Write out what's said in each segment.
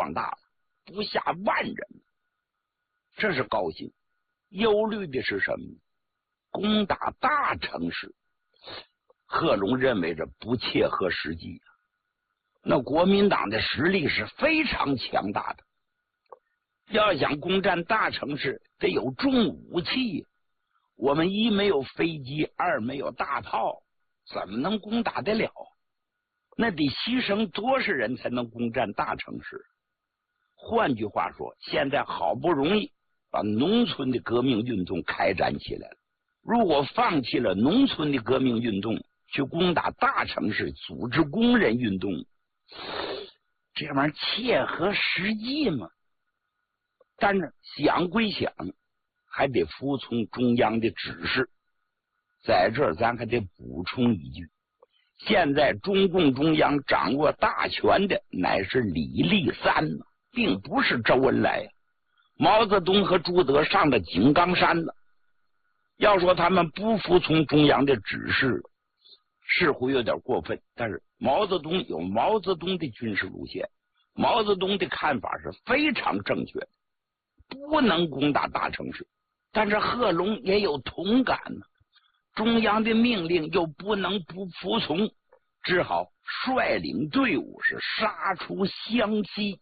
壮大了，不下万人，这是高兴。忧虑的是什么？攻打大城市。贺龙认为这不切合实际。那国民党的实力是非常强大的，要想攻占大城市，得有重武器。我们一没有飞机，二没有大炮，怎么能攻打得了？那得牺牲多少人才能攻占大城市？换句话说，现在好不容易把农村的革命运动开展起来了，如果放弃了农村的革命运动，去攻打大城市，组织工人运动，这玩意儿切合实际吗？但是想归想，还得服从中央的指示。在这儿咱还得补充一句，现在中共中央掌握大权的乃是李立三，并不是周恩来。毛泽东和朱德上了井冈山了，要说他们不服从中央的指示，似乎有点过分。但是毛泽东有毛泽东的军事路线，毛泽东的看法是非常正确的，不能攻打大城市。但是贺龙也有同感呢，中央的命令又不能不服从，只好率领队伍是杀出湘西。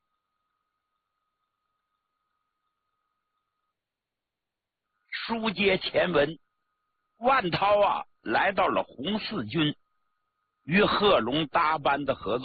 书接前文，万涛来到了红四军，与贺龙搭班的合作。